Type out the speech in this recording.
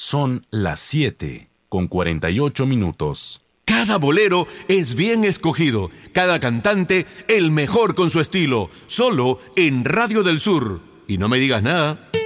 Son las 7:48. Cada bolero es bien escogido, cada cantante el mejor con su estilo, solo en Radio del Sur. Y no me digas nada.